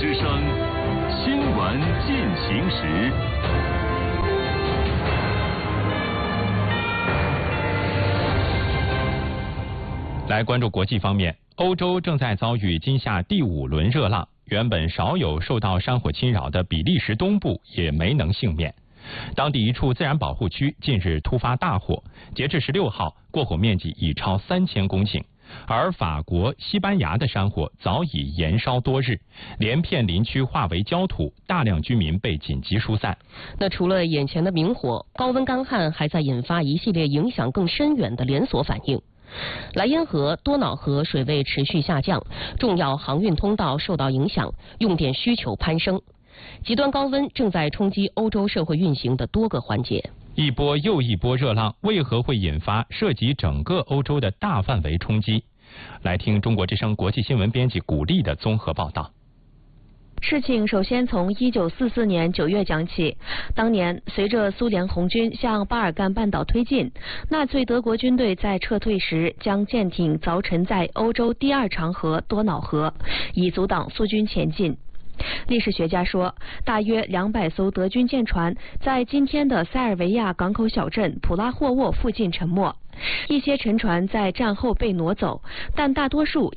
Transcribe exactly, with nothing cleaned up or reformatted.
之声新闻进行时。来关注国际方面，欧洲正在遭遇今夏第五轮热浪，原本少有受到山火侵扰的比利时东部也没能幸免。当地一处自然保护区近日突发大火，截至十六号，过火面积已超三千公顷。而法国、西班牙的山火早已延烧多日，连片林区化为焦土，大量居民被紧急疏散。 那除了眼前的明火，高温干旱还在引发一系列影响更深远的连锁反应。莱茵河、多瑙河水位持续下降，重要航运通道受到影响，用电需求攀升。极端高温正在冲击欧洲社会运行的多个环节。 一波又一波热浪为何会引发涉及整个欧洲的大范围冲击？来听中国之声国际新闻编辑古丽的综合报道。 事情首先从一九四四年九月讲起。当年，随着苏联红军向巴尔干半岛推进，纳粹德国军队在撤退时将舰艇凿沉在欧洲第二长河多瑙河，以阻挡苏军前进。历史学家说，大约两百艘德军舰船在今天的塞尔维亚港口小镇普拉霍沃附近沉没，一些沉船在战后被挪走，但大多数